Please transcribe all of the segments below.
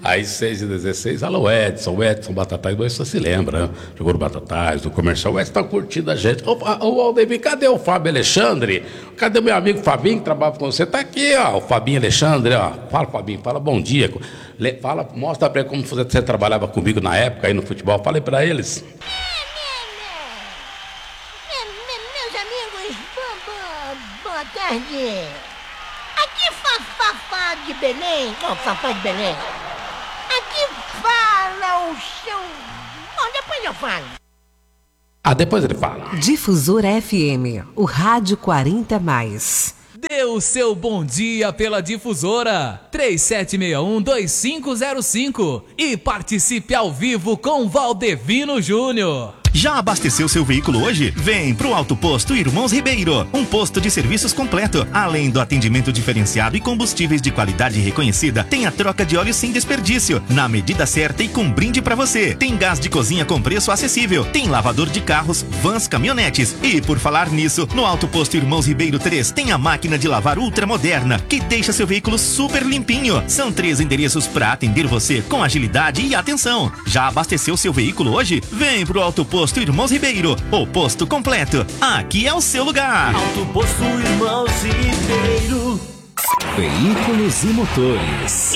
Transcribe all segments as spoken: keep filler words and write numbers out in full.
Aí, seis e dezesseis, alô, Edson, o Edson Batatais, você se lembra, né? Jogou no Batatais, no comercial, o Edson tá curtindo a gente. Ô, ô Aldemir, cadê o Fábio Alexandre? Cadê o meu amigo Fabinho, que trabalha com você? Tá aqui, ó, o Fabinho Alexandre, ó. Fala, Fabinho, fala bom dia. Fala, mostra pra ele como você, você trabalhava comigo na época aí no futebol. Falei pra eles. Meus amigos, boa, boa tarde. Aqui Fafá de Belém. Não, Fafá de Belém. Aqui fala o seu... Bom, depois eu falo. Ah, depois ele fala. Difusora F M, o rádio quarenta mais. Dê o seu bom dia pela Difusora três sete seis um, dois cinco zero cinco e participe ao vivo com Valdevino Júnior. Já abasteceu seu veículo hoje? Vem pro Auto Posto Irmãos Ribeiro, um posto de serviços completo. Além do atendimento diferenciado e combustíveis de qualidade reconhecida, tem a troca de óleo sem desperdício, na medida certa e com brinde pra você. Tem gás de cozinha com preço acessível, tem lavador de carros, vans, caminhonetes. E por falar nisso, no Auto Posto Irmãos Ribeiro três tem a máquina de lavar ultramoderna, que deixa seu veículo super limpinho. São três endereços pra atender você com agilidade e atenção. Já abasteceu seu veículo hoje? Vem pro Auto Posto Posto Irmãos Ribeiro, o posto completo. Aqui é o seu lugar. Auto Posto Irmãos Ribeiro. Veículos e motores.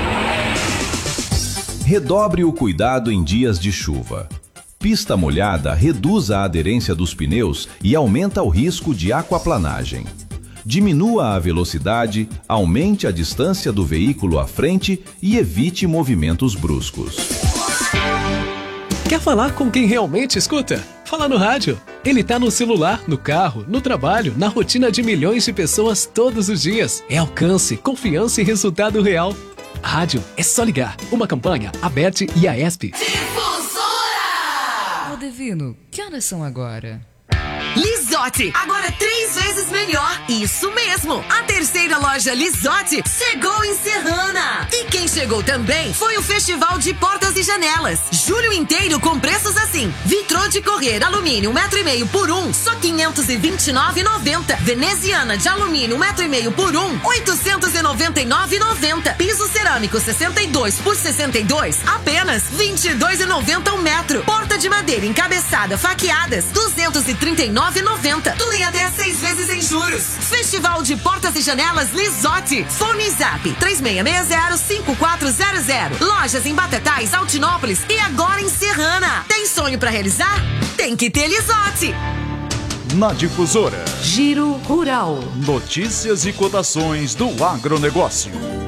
Redobre o cuidado em dias de chuva. Pista molhada reduz a aderência dos pneus e aumenta o risco de aquaplanagem. Diminua a velocidade, aumente a distância do veículo à frente e evite movimentos bruscos. Quer falar com quem realmente escuta? Fala no rádio. Ele tá no celular, no carro, no trabalho, na rotina de milhões de pessoas todos os dias. É alcance, confiança e resultado real. Rádio é só ligar. Uma campanha, a B E T e a E S P. Difusora! Valdevino, que horas são agora? Lisotti, agora três vezes melhor. Isso mesmo. A terceira loja Lisotti chegou em Serrana. E quem chegou também foi o Festival de Portas e Janelas. Julho inteiro com preços assim. Vitrô de correr alumínio um metro e meio por um, só quinhentos e vinte e nove reais e noventa centavos. Veneziana de alumínio um metro e meio por um, oitocentos e noventa e nove reais e noventa centavos. Piso cerâmico sessenta e dois por sessenta e dois, apenas vinte e dois reais e noventa centavos o metro. Porta de madeira encabeçada faqueadas, duzentos e trinta e nove reais e noventa centavos. Tudo em até seis vezes em juros. Festival de Portas e Janelas Lisotti. Fone Zap três seis seis zero, cinco quatro zero zero. Lojas em Batatais, Altinópolis e agora em Serrana. Tem sonho pra realizar? Tem que ter Lisotti. Na Difusora, Giro Rural. Notícias e cotações do agronegócio.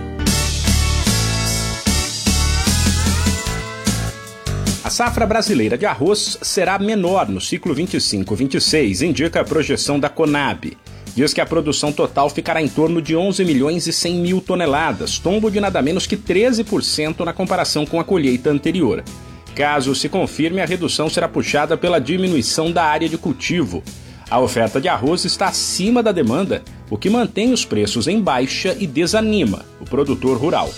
A safra brasileira de arroz será menor no ciclo vinte e cinco vinte e seis, indica a projeção da Conab. Diz que a produção total ficará em torno de onze milhões e cem mil toneladas, tombo de nada menos que treze por cento na comparação com a colheita anterior. Caso se confirme, a redução será puxada pela diminuição da área de cultivo. A oferta de arroz está acima da demanda, o que mantém os preços em baixa e desanima o produtor rural.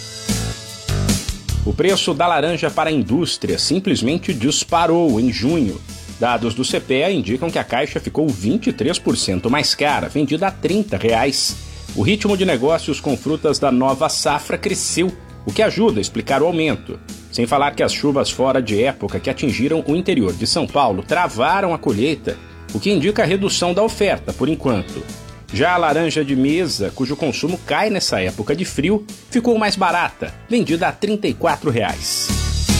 O preço da laranja para a indústria simplesmente disparou em junho. Dados do C P E indicam que a caixa ficou vinte e três por cento mais cara, vendida a trinta reais. O ritmo de negócios com frutas da nova safra cresceu, o que ajuda a explicar o aumento. Sem falar que as chuvas fora de época que atingiram o interior de São Paulo travaram a colheita, o que indica a redução da oferta por enquanto. Já a laranja de mesa, cujo consumo cai nessa época de frio, ficou mais barata, vendida a trinta e quatro reais.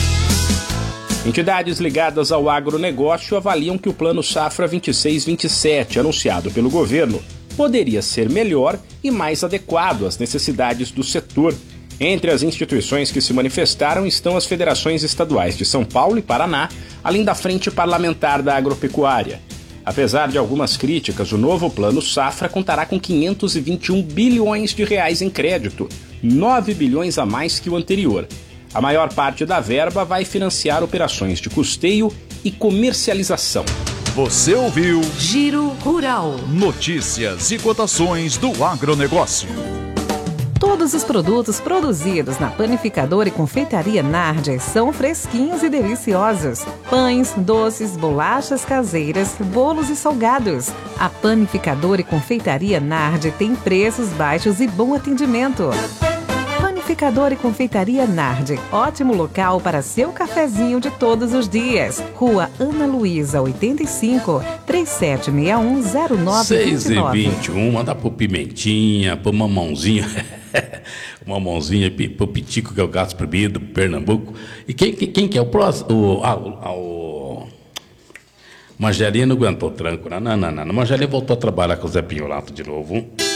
Entidades ligadas ao agronegócio avaliam que o Plano Safra vinte e seis vinte e sete, anunciado pelo governo, poderia ser melhor e mais adequado às necessidades do setor. Entre as instituições que se manifestaram estão as federações estaduais de São Paulo e Paraná, além da Frente Parlamentar da Agropecuária. Apesar de algumas críticas, o novo Plano Safra contará com quinhentos e vinte e um bilhões de reais em crédito, nove bilhões a mais que o anterior. A maior parte da verba vai financiar operações de custeio e comercialização. Você ouviu Giro Rural. Notícias e cotações do agronegócio. Todos os produtos produzidos na Panificadora e Confeitaria Nardi são fresquinhos e deliciosos. Pães, doces, bolachas caseiras, bolos e salgados. A Panificadora e Confeitaria Nardi tem preços baixos e bom atendimento. Panificador e Confeitaria Nardi. Ótimo local para seu cafezinho de todos os dias. Rua Ana Luísa, oitenta e cinco, trinta e sete sessenta e um, zero nove dois nove. seis e vinte e um, manda pro Pimentinha, pro Mamãozinho. Mamãozinha, pro Pitico, que é o gato proibido, Pernambuco. E quem, quem, quem que é o próximo? O, ah, o, o Mangelinha não aguentou tranco. Não, não, não, não. Mangelinha voltou a trabalhar com o Zé Pinholato de novo.